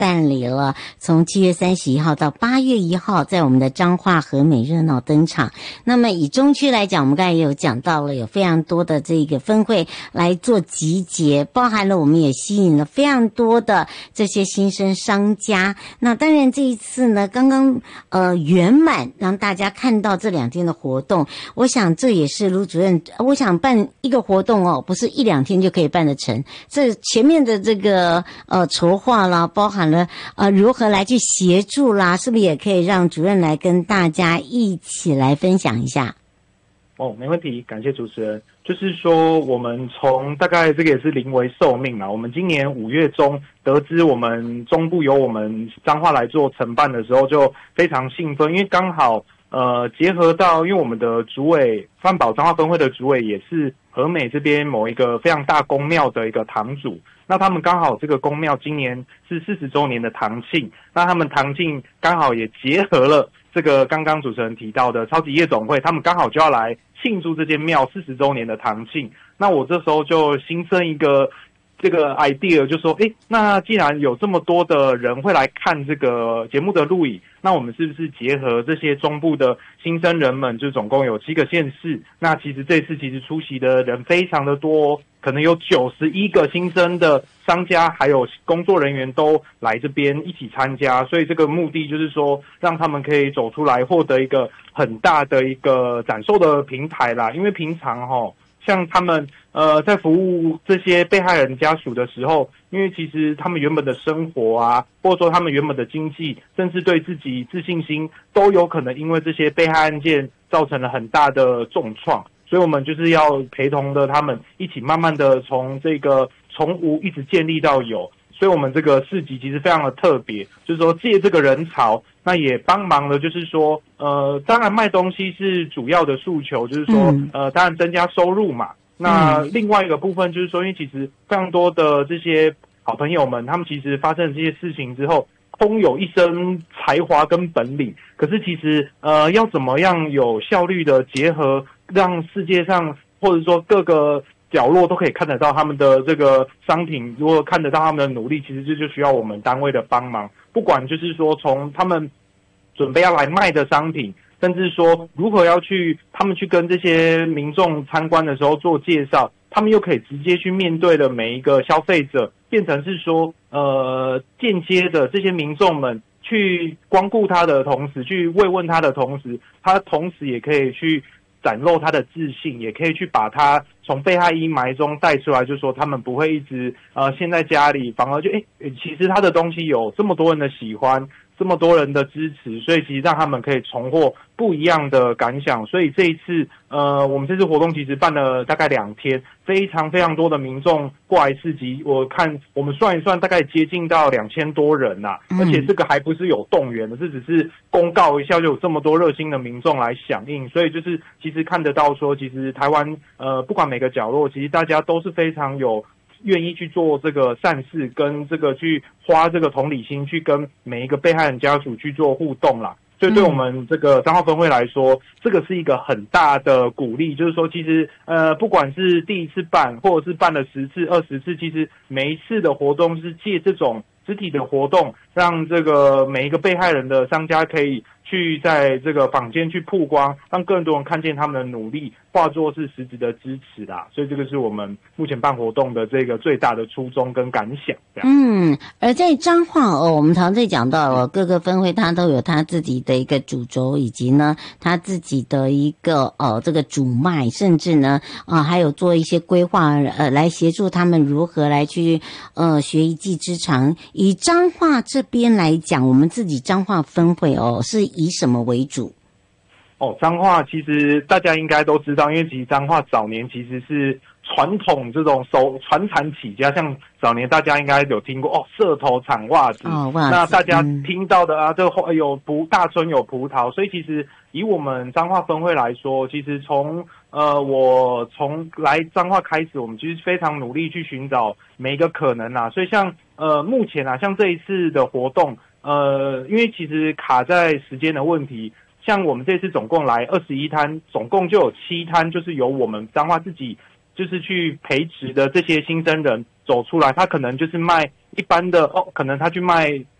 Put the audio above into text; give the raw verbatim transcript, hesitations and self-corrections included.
办理了从七月三十一号到八月一号，在我们的彰化和美热闹登场。那么以中区来讲，我们刚才也有讲到了，有非常多的这个分会来做集结，包含了我们也吸引了非常多的这些新生商家。那当然这一次呢，刚刚呃圆满让大家看到这两天的活动，我想这也是卢主任，我想办一个活动哦，不是一两天就可以办得成，这前面的这个呃筹划啦，包含了呃如何来去协助啦，是不是也可以让主任来跟大家一起来分享一下？ 哦，没问题，感谢主持人。就是说，我们从大概这个也是临危受命啦。我们今年五月中得知我们中部由我们彰化来做承办的时候，就非常兴奋，因为刚好呃结合到，因为我们的主委范宝彰化分会的主委也是和美这边某一个非常大公庙的一个堂主。那他们刚好这个公庙今年是四十周年的堂庆，那他们堂庆刚好也结合了这个刚刚主持人提到的超级夜总会，他们刚好就要来庆祝这间庙四十周年的堂庆。那我这时候就新生一个这个 idea， 就说，诶，那既然有这么多的人会来看这个节目的录影，那我们是不是结合这些中部的新生人们，就总共有七个县市，那其实这次其实出席的人非常的多，可能有九十一个新生的商家还有工作人员都来这边一起参加，所以这个目的就是说让他们可以走出来，获得一个很大的一个展售的平台啦。因为平常齁像他们呃在服务这些被害人家属的时候，因为其实他们原本的生活啊，或者说他们原本的经济，甚至对自己自信心都有可能因为这些被害案件造成了很大的重创，所以我们就是要陪同的他们一起慢慢的从这个从无一直建立到有。所以我们这个市集其实非常的特别，就是说借这个人潮，那也帮忙了，就是说呃当然卖东西是主要的诉求，就是说、嗯、呃当然增加收入嘛。那另外一个部分就是说，因为其实非常多的这些好朋友们，他们其实发生了这些事情之后，空有一身才华跟本领，可是其实呃要怎么样有效率的结合，让世界上或者说各个角落都可以看得到他们的这个商品，如果看得到他们的努力，其实这就需要我们单位的帮忙。不管就是说从他们准备要来卖的商品，甚至说如何要去他们去跟这些民众参观的时候做介绍，他们又可以直接去面对的每一个消费者，变成是说呃间接的这些民众们去光顾他的同时，去慰问他的同时，他同时也可以去展露他的自信，也可以去把他从被害阴霾中带出来，就说他们不会一直呃陷在家里，反而就诶其实他的东西有这么多人的喜欢，这么多人的支持，所以其实让他们可以重获不一样的感想。所以这一次呃我们这次活动其实办了大概两天，非常非常多的民众过来市集，我看我们算一算大概接近到两千多人呐、啊，而且这个还不是有动员的，这只是公告一下就有这么多热心的民众来响应，所以就是其实看得到说，其实台湾呃不管每个角落，其实大家都是非常有愿意去做这个善事，跟这个去花这个同理心去跟每一个被害人家属去做互动啦。所以对我们这个彰化分会来说，这个是一个很大的鼓励，就是说其实呃不管是第一次办或者是办了十次二十次，其实每一次的活动是借这种实体的活动，让这个每一个被害人的商家可以去在这个坊间去曝光，让更多人看见他们的努力，化作是实质的支持啦。所以这个是我们目前办活动的这个最大的初衷跟感想。 嗯，而在彰化哦，我们常在讲到哦，各个分会它都有它自己的一个主轴，以及呢它自己的一个哦这个主脉，甚至呢啊、呃、还有做一些规划，呃来协助他们如何来去呃学一技之长。以彰化这边来讲，我们自己彰化分会哦是以什么为主？ 哦，彰化其实大家应该都知道，因为其实彰化早年其实是传统这种手传产起家，像早年大家应该有听过哦，社头产袜子， 哦，袜子那大家听到的啊，这个有葡大村有葡萄，所以其实以我们彰化分会来说，其实从呃我从来彰化开始，我们其实非常努力去寻找每一个可能啊，所以像呃目前啊，像这一次的活动，呃，因为其实卡在时间的问题。像我们这次总共来二十一摊，总共就有七摊，就是由我们彰化自己就是去培植的这些新生人走出来，他可能就是卖一般的哦，可能他去卖